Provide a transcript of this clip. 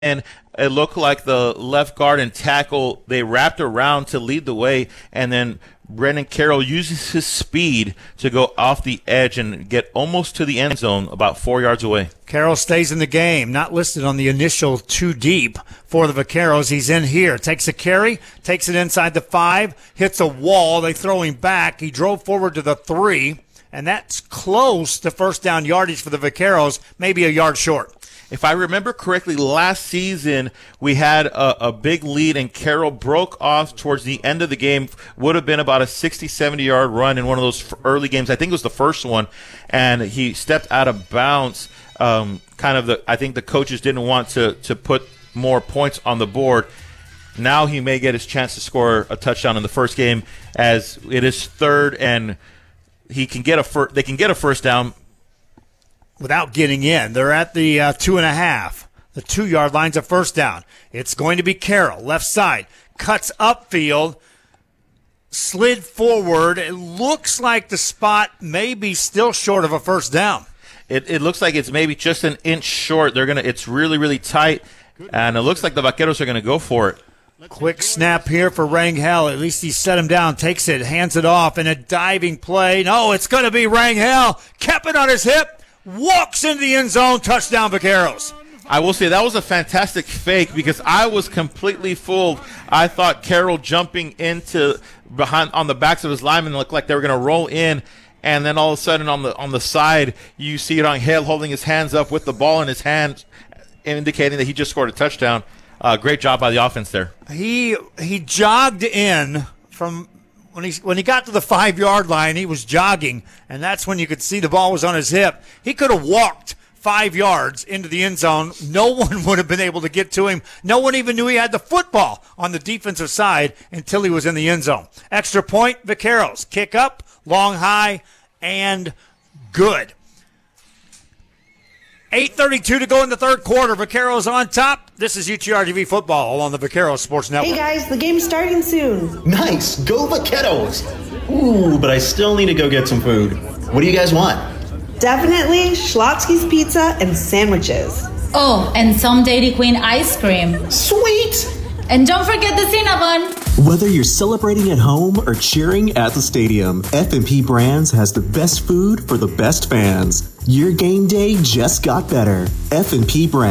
and it looked like the left guard and tackle, they wrapped around to lead the way, and then Brandon Carroll uses his speed to go off the edge and get almost to the end zone about 4 yards away. Carroll stays in the game, not listed on the initial two deep for the Vaqueros. He's in here, takes a carry, takes it inside the 5, hits a wall. They throw him back. He drove forward to the 3, and that's close to first down yardage for the Vaqueros, maybe a yard short. If I remember correctly, last season we had a big lead, and Carroll broke off towards the end of the game. Would have been about a 60, 70-yard run in one of those early games. I think it was the first one, and he stepped out of bounds. I think the coaches didn't want to put more points on the board. Now he may get his chance to score a touchdown in the first game, as it is third, and they can get a first down without getting in. They're at the 2.5. The 2-yard line's a first down. It's going to be Carroll, left side. Cuts upfield, slid forward. It looks like the spot may be still short of a first down. It looks like it's maybe just an inch short. It's really, really tight, and it looks like the Vaqueros are going to go for it. Quick snap here for Rangel. At least he set him down, takes it, hands it off in a diving play. No, it's going to be Rangel. Kept it on his hip. Walks into the end zone, touchdown Vaqueros. I will say that was a fantastic fake, because I was completely fooled. I thought Carroll jumping into behind on the backs of his linemen looked like they were going to roll in, and then all of a sudden on the side you see Rangel holding his hands up with the ball in his hand, indicating that he just scored a touchdown. Great job by the offense there. He jogged in from. When he got to the 5-yard line, he was jogging, and that's when you could see the ball was on his hip. He could have walked 5 yards into the end zone. No one would have been able to get to him. No one even knew he had the football on the defensive side until he was in the end zone. Extra point, Vaqueros. Kick up, long high, and good. 8:32 to go in the third quarter. Vaqueros on top. This is UTRGV football on the Vaqueros Sports Network. Hey guys, the game's starting soon. Nice, go Vaqueros. Ooh, but I still need to go get some food. What do you guys want? Definitely Schlotsky's Pizza and sandwiches. Oh, and some Dairy Queen ice cream. Sweet! And don't forget the Cinnabon. Whether you're celebrating at home or cheering at the stadium, F&P Brands has the best food for the best fans. Your game day just got better. F&P Brands.